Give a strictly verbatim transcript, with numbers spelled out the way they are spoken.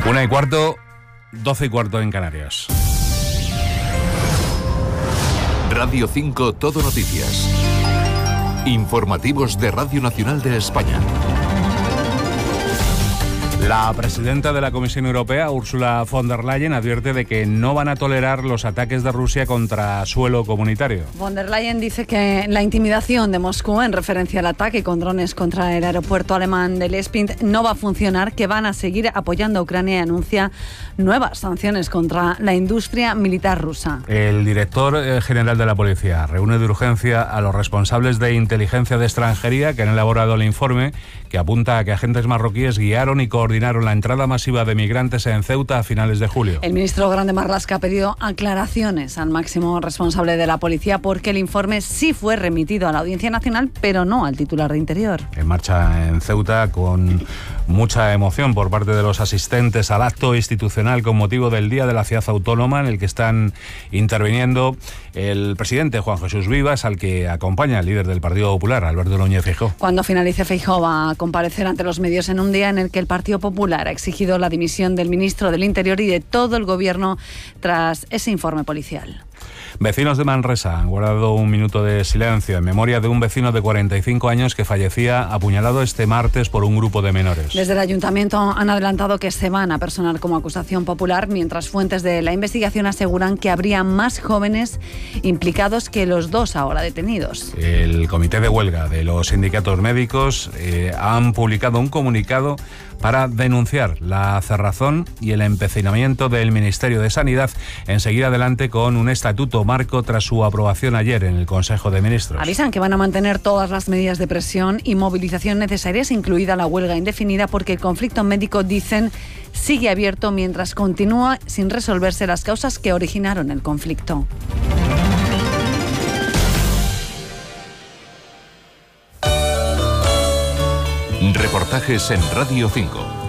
Una y cuarto, doce y cuarto en Canarias. Radio cinco Todo Noticias. Informativos de Radio Nacional de España. La presidenta de la Comisión Europea, Ursula von der Leyen, advierte de que no van a tolerar los ataques de Rusia contra suelo comunitario. Von der Leyen dice que la intimidación de Moscú en referencia al ataque con drones contra el aeropuerto alemán de Lespint no va a funcionar, que van a seguir apoyando a Ucrania y anuncia nuevas sanciones contra la industria militar rusa. El director general de la policía reúne de urgencia a los responsables de inteligencia de extranjería que han elaborado el informe que apunta a que agentes marroquíes guiaron y coordinaron la entrada masiva de migrantes en Ceuta a finales de julio. El ministro Grande Marlaska ha pedido aclaraciones al máximo responsable de la policía porque el informe sí fue remitido a la Audiencia Nacional, pero no al titular de Interior. En marcha en Ceuta con mucha emoción por parte de los asistentes al acto institucional con motivo del Día de la Ciudad Autónoma, en el que están interviniendo el presidente Juan Jesús Vivas, al que acompaña el líder del Partido Popular, Alberto Núñez Feijóo. Cuando finalice, Feijóo va a comparecer ante los medios en un día en el que el Partido Popular ha exigido la dimisión del ministro del Interior y de todo el gobierno tras ese informe policial. Vecinos de Manresa han guardado un minuto de silencio en memoria de un vecino de cuarenta y cinco años que fallecía apuñalado este martes por un grupo de menores. Desde el ayuntamiento han adelantado que se van a personar como acusación popular, mientras fuentes de la investigación aseguran que habría más jóvenes implicados que los dos ahora detenidos. El comité de huelga de los sindicatos médicos eh, han publicado un comunicado para denunciar la cerrazón y el empecinamiento del Ministerio de Sanidad en seguir adelante con un estatuto marco tras su aprobación ayer en el Consejo de Ministros. Avisan que van a mantener todas las medidas de presión y movilización necesarias, incluida la huelga indefinida, porque el conflicto médico, dicen, sigue abierto mientras continúa sin resolverse las causas que originaron el conflicto. Reportajes en Radio cinco.